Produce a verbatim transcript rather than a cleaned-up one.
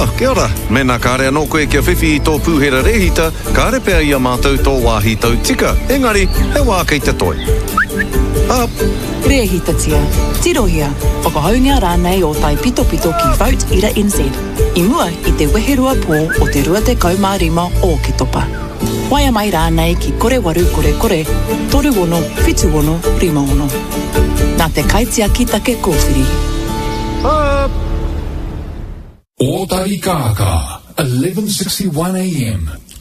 Ah, kia ora. Mena kāre anō koe kia whiwhi I tō pūhera rehita, kāre pēr ia mātou tō wāhi tau tika. Engari, he wā kei te toi. Ah. Rehita tia. Tirohia. Whakahaungia rānei o tai pito pito ki Vote Ira N Z. I mua I te weherua pō o te rua te kaumārima o ke topa. Waia mai rānei ki kore waru kore kore, toru wono, whitu wono, rima wono. Nā te kaitia ki take kōwhiri. Ah. Ōtari Kāka, eleven sixty-one a m